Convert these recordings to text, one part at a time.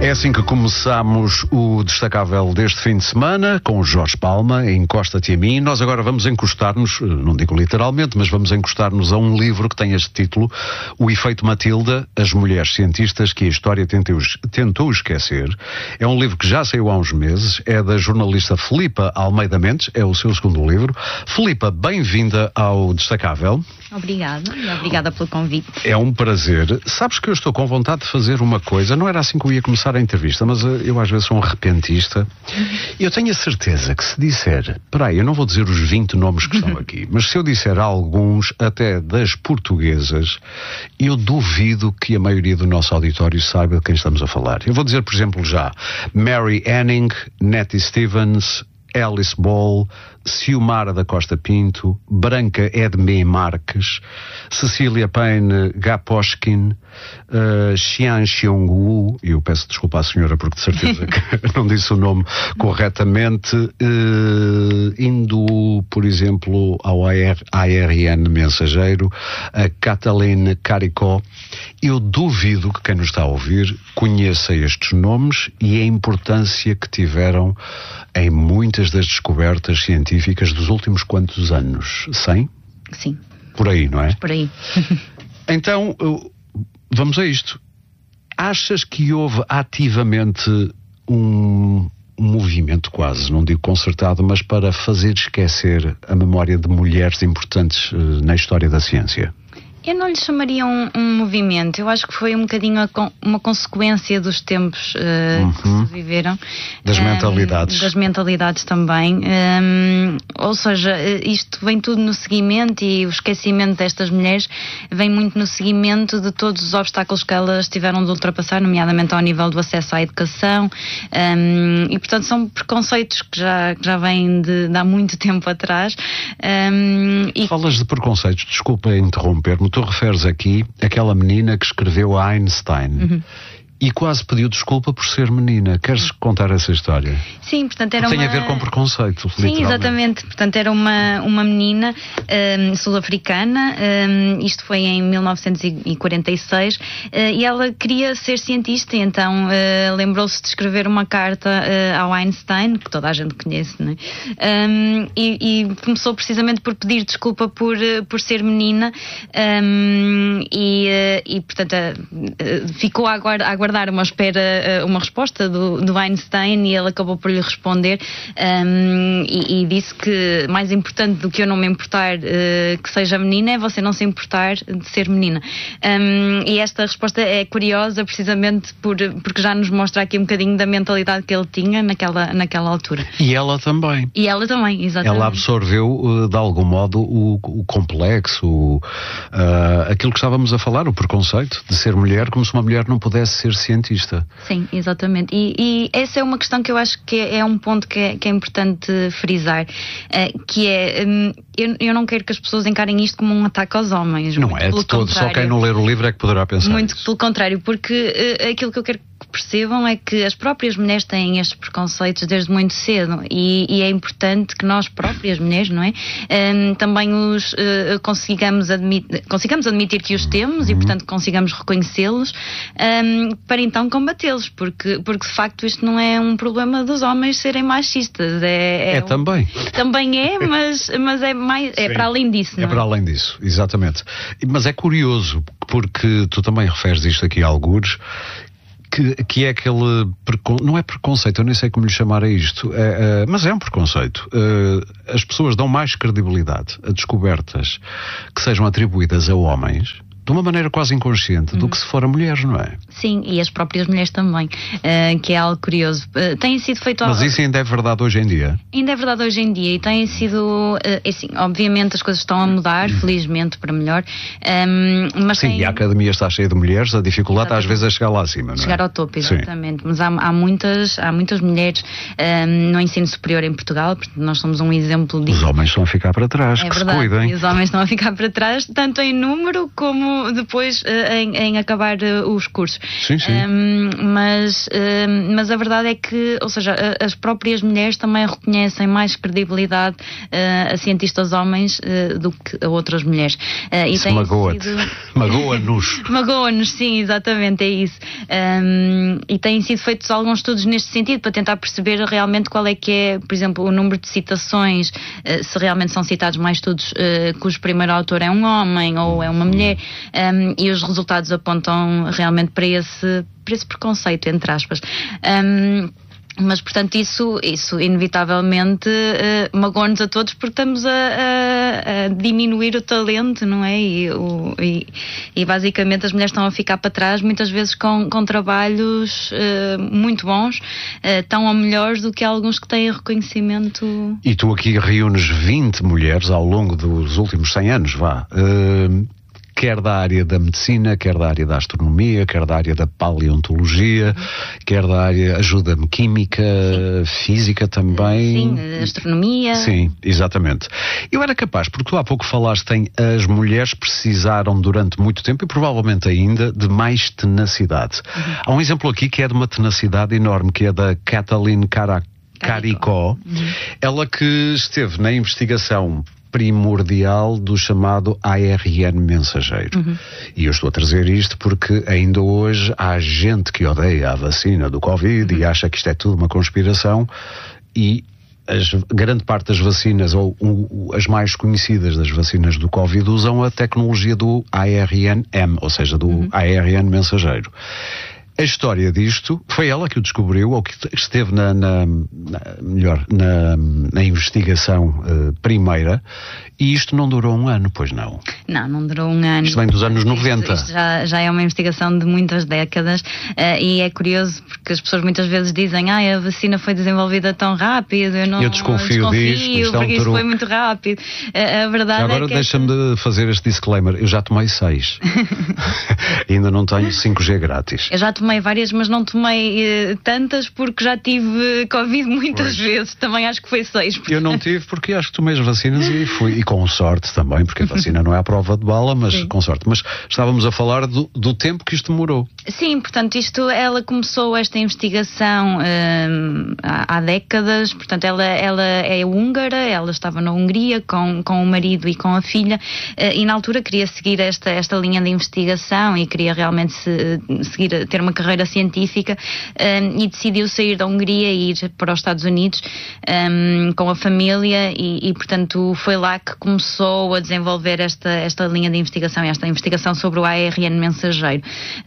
É assim que começamos o destacável deste fim de semana, com o Jorge Palma, Encosta-te a mim. Nós agora vamos encostar-nos, não digo literalmente, mas vamos encostar-nos a um livro que tem este título, O Efeito Matilda, as mulheres cientistas que a história tentou esquecer. É um livro que já saiu há uns meses, é da jornalista Filipa Almeida Mendes, é o seu segundo livro. Filipa, bem-vinda ao destacável. Obrigada, e obrigada pelo convite. É um prazer. Sabes que eu estou com vontade de fazer uma coisa, não era assim que eu ia começar a entrevista, mas eu às vezes sou um repentista. Eu tenho a certeza que se disser, peraí, eu não vou dizer os 20 nomes que estão aqui, mas se eu disser alguns, até das portuguesas, eu duvido que a maioria do nosso auditório saiba de quem estamos a falar. Eu vou dizer, por exemplo, já, Mary Anning, Nettie Stevens, Alice Ball, Ciumara da Costa Pinto, Branca Edmé Marques, Cecília Payne Gaposchkin, Xian Xiongwu, eu peço desculpa à senhora porque de certeza que não disse o nome corretamente, indo, por exemplo, ao ARN Mensageiro, a Kathleen Caricó. Eu duvido que quem nos está a ouvir conheça estes nomes e a importância que tiveram em muitas das descobertas científicas dos últimos quantos anos? 100? Sim. Por aí, não é? Por aí. Então, vamos a isto. Achas que houve ativamente um movimento quase, não digo concertado, mas para fazer esquecer a memória de mulheres importantes na história da ciência? Eu não lhe chamaria um movimento, eu acho que foi um bocadinho uma consequência dos tempos que se viveram. Das mentalidades. Das mentalidades também. Ou seja, isto vem tudo no seguimento, e o esquecimento destas mulheres vem muito no seguimento de todos os obstáculos que elas tiveram de ultrapassar, nomeadamente ao nível do acesso à educação, e portanto são preconceitos que já vêm de há muito tempo atrás. Falas de preconceitos, desculpa interromper-me. Tu referes aqui àquela menina que escreveu a Einstein e quase pediu desculpa por ser menina. Queres contar essa história? Sim, portanto era tem a ver com preconceito, literalmente. Sim, exatamente. Portanto era uma menina sul-africana, isto foi em 1946, e ela queria ser cientista, e então lembrou-se de escrever uma carta ao Einstein, que toda a gente conhece, não é? E começou precisamente por pedir desculpa por ser menina, e portanto ficou a aguardar uma resposta do Einstein, e ele acabou por lhe responder, e disse que mais importante do que eu não me importar que seja menina é você não se importar de ser menina. E esta resposta é curiosa precisamente porque já nos mostra aqui um bocadinho da mentalidade que ele tinha naquela altura. E ela também. E ela também, exatamente. Ela absorveu de algum modo o complexo, aquilo que estávamos a falar, o preconceito de ser mulher, como se uma mulher não pudesse ser cientista. Sim, exatamente. E essa é uma questão que eu acho que é um ponto que é importante frisar, que é, eu não quero que as pessoas encarem isto como um ataque aos homens. Não é de todo, só quem não ler o livro é que poderá pensar muito isso. Pelo contrário, porque aquilo que eu quero que percebam é que as próprias mulheres têm estes preconceitos desde muito cedo, e é importante que nós próprias mulheres, não é? Também os consigamos admitir que os temos, e portanto consigamos reconhecê-los, para então combatê-los, porque de facto isto não é um problema dos homens serem machistas, também. Também é, mas é mais, é para além disso, não é? É para além disso, exatamente. Mas é curioso, porque tu também referes isto aqui a algures, que é aquele, não é preconceito, eu nem sei como lhe chamar a isto, mas é um preconceito. As pessoas dão mais credibilidade a descobertas que sejam atribuídas a homens, de uma maneira quase inconsciente, do que se for a mulheres, não é? Sim, e as próprias mulheres também, que é algo curioso. Tem sido feito... Mas isso ainda é verdade hoje em dia? Ainda é verdade hoje em dia, e tem sido... assim, obviamente as coisas estão a mudar, felizmente para melhor, mas sim, e a academia está cheia de mulheres, a dificuldade às vezes é chegar lá acima, não é? Chegar ao topo, exatamente. Sim. Mas há muitas mulheres no ensino superior em Portugal, portanto nós somos um exemplo disso. Os homens estão a ficar para trás, que verdade, se cuidem. Os homens estão a ficar para trás, tanto em número como mesmo depois em acabar os cursos. Sim, sim. Mas a verdade é que, ou seja, as próprias mulheres também reconhecem mais credibilidade a cientistas homens do que a outras mulheres. Isso magoa-te. Magoa-nos. Magoa-nos, sim, exatamente, é isso. E têm sido feitos alguns estudos neste sentido para tentar perceber realmente qual é que é, por exemplo, o número de citações, se realmente são citados mais estudos cujo primeiro autor é um homem ou é uma mulher, e os resultados apontam realmente para esse preconceito, entre aspas. Mas, portanto, isso inevitavelmente magoa-nos a todos, porque estamos a diminuir o talento, não é? E basicamente as mulheres estão a ficar para trás, muitas vezes com trabalhos muito bons, tão ou melhores do que alguns que têm reconhecimento. E tu aqui reúnes 20 mulheres ao longo dos últimos 100 anos, quer da área da medicina, quer da área da astronomia, quer da área da paleontologia, quer da área, ajuda-me, química, física também. Sim, astronomia. Sim, exatamente. Eu era capaz, porque tu há pouco falaste em as mulheres precisaram durante muito tempo e provavelmente ainda de mais tenacidade. Há um exemplo aqui que é de uma tenacidade enorme, que é da Kathleen Caricó, ela que esteve na investigação primordial do chamado ARN mensageiro. E eu estou a trazer isto porque ainda hoje há gente que odeia a vacina do Covid e acha que isto é tudo uma conspiração, e grande parte das vacinas, ou as mais conhecidas das vacinas do Covid, usam a tecnologia do ARN-M, ou seja, do ARN mensageiro. A história disto foi ela que o descobriu, ou que esteve na investigação primeira, e isto não durou um ano, pois não? Não durou um ano. Isto vem dos anos 90. Isto já é uma investigação de muitas décadas, e é curioso porque as pessoas muitas vezes dizem a vacina foi desenvolvida tão rápido, eu desconfio disto, porque isto foi muito rápido. A verdade agora é que... deixa-me de fazer este disclaimer, eu já tomei 6. Ainda não tenho 5G grátis. Eu já tomei várias, mas não tomei tantas porque já tive Covid muitas vezes. Também acho que foi 6. Eu não tive porque acho que tomei as vacinas e fui, e com sorte também, porque a vacina não é à prova de bala, mas com sorte. Mas estávamos a falar do tempo que isto demorou. Sim, portanto, ela começou esta investigação há décadas. Portanto, ela é húngara, ela estava na Hungria com o marido e com a filha, e na altura queria seguir esta linha de investigação e queria realmente ter uma carreira científica, e decidiu sair da Hungria e ir para os Estados Unidos com a família, e portanto foi lá que começou a desenvolver esta linha de investigação, esta investigação sobre o ARN mensageiro.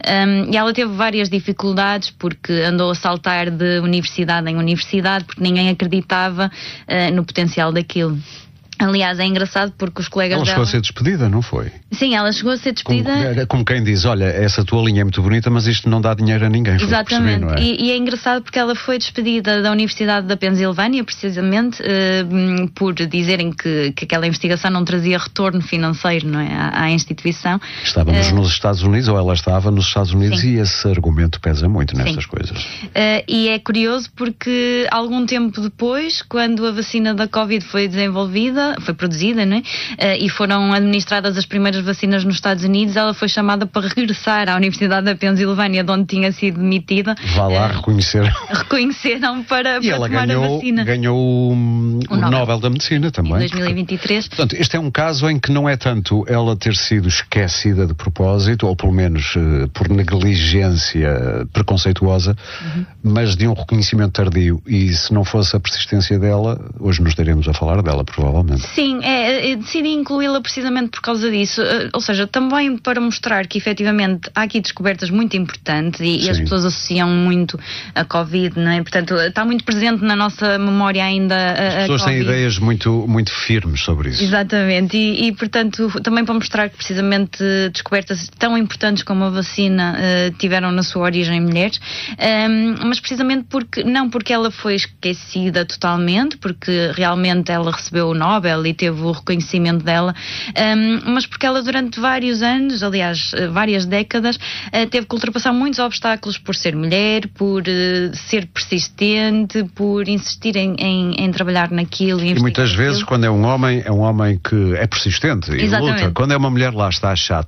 E ela teve várias dificuldades porque andou a saltar de universidade em universidade porque ninguém acreditava no potencial daquilo. Aliás, é engraçado porque os colegas dela... Ela chegou a ser despedida, não foi? Sim, ela chegou a ser despedida... Como quem diz, olha, essa tua linha é muito bonita, mas isto não dá dinheiro a ninguém. Exatamente, não é? E é engraçado porque ela foi despedida da Universidade da Pensilvânia, precisamente, por dizerem que aquela investigação não trazia retorno financeiro, não é, à instituição. Estávamos nos Estados Unidos, ou ela estava nos Estados Unidos, sim. E esse argumento pesa muito nestas coisas. E é curioso porque algum tempo depois, quando a vacina da Covid foi produzida, não é? E foram administradas as primeiras vacinas nos Estados Unidos, ela foi chamada para regressar à Universidade da Pensilvânia, de onde tinha sido demitida. Vá lá reconhecer. Reconheceram para tomar a vacina. Ganhou o Nobel da Medicina também. Em 2023. Portanto, este é um caso em que não é tanto ela ter sido esquecida de propósito, ou pelo menos por negligência preconceituosa, mas de um reconhecimento tardio. E se não fosse a persistência dela, hoje nos estaremos a falar dela, provavelmente. Sim, decidi incluí-la precisamente por causa disso, ou seja, também para mostrar que efetivamente há aqui descobertas muito importantes e as pessoas associam muito a Covid, não é? Portanto, está muito presente na nossa memória ainda as pessoas têm ideias muito, muito firmes sobre isso. Exatamente, e portanto também para mostrar que precisamente descobertas tão importantes como a vacina tiveram na sua origem mulheres, mas precisamente porque ela foi esquecida totalmente, porque realmente ela recebeu o Nobel e teve o reconhecimento dela, mas porque ela durante vários anos, aliás, várias décadas, teve que ultrapassar muitos obstáculos por ser mulher, por ser persistente, por insistir em trabalhar naquilo. E muitas vezes, quando é um homem que é persistente e luta. Quando é uma mulher, lá está chata.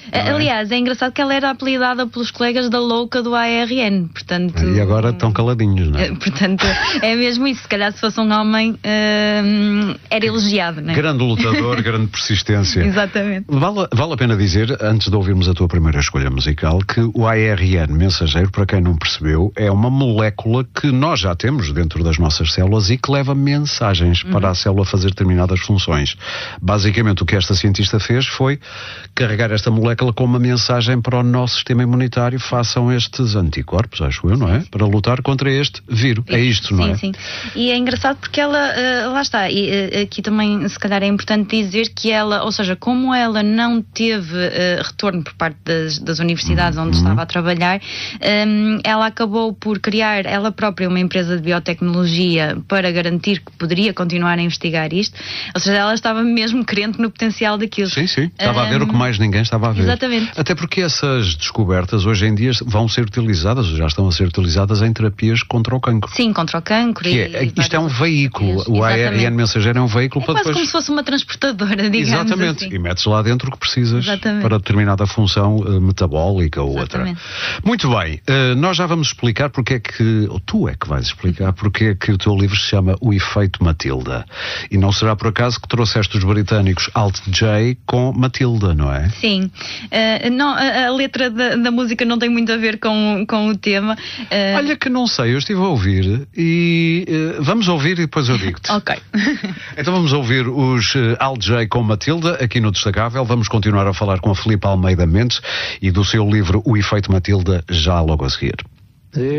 Aliás, é engraçado que ela era apelidada pelos colegas da louca do ARN, portanto... E agora estão caladinhos, não é? Portanto, é mesmo isso. Se calhar se fosse um homem, era elogiado, não é? Grande lutador, grande persistência. Exatamente. Vale a pena dizer, antes de ouvirmos a tua primeira escolha musical, que o ARN mensageiro, para quem não percebeu, é uma molécula que nós já temos dentro das nossas células e que leva mensagens para a célula fazer determinadas funções. Basicamente, o que esta cientista fez foi carregar esta molécula com uma mensagem para o nosso sistema imunitário: façam estes anticorpos, acho eu, não é? Para lutar contra este vírus. É isto, não é? Sim, sim. E é engraçado porque ela, lá está, e aqui também se calhar é importante dizer que ela, ou seja, como ela não teve retorno por parte das universidades onde estava a trabalhar, ela acabou por criar ela própria uma empresa de biotecnologia para garantir que poderia continuar a investigar isto. Ou seja, ela estava mesmo crente no potencial daquilo. Sim, sim. Estava a ver o que mais ninguém estava a ver. Exatamente. Até porque essas descobertas hoje em dia vão ser utilizadas, já estão a ser utilizadas em terapias contra o cancro. Sim, contra o cancro. Isto é um veículo. O ARN mensageiro é um veículo para quase depois... como se fosse uma transportadora, digamos. Exatamente. Assim. E metes lá dentro o que precisas. Exatamente. Para determinada função metabólica ou outra. Muito bem. Nós já vamos explicar porque é que... Ou tu é que vais explicar porque é que o teu livro se chama O Efeito Matilda. E não será por acaso que trouxeste os britânicos Alt J com Matilda, não é? Sim. Não, a letra da música não tem muito a ver com o tema. Olha que não sei, eu estive a ouvir e vamos ouvir e depois eu digo-te. Ok. Então vamos ouvir os Alt J com Matilda aqui no Destacável. Vamos continuar a falar com a Filipe Almeida Mendes e do seu livro O Efeito Matilda já logo a seguir.